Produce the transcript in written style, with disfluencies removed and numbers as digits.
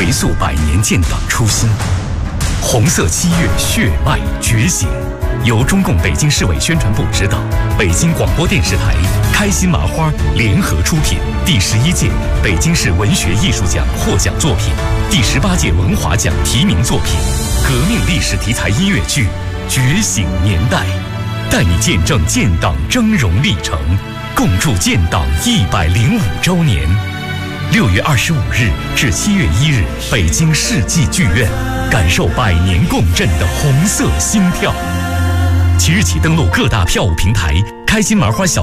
回溯100年建党初心。红色7月血脉觉醒，由中共北京市委宣传部指导，北京广播电视台、开心麻花联合出品。第11届北京市文学艺术奖获奖作品，第18届文华奖提名作品，革命历史题材音乐剧《觉醒年代》，带你见证建党峥嵘历程，共筑建党105周年。6月25日至7月1日，北京世纪剧院，感受100年共振的红色心跳。即日起登录各大票务平台，开心麻花小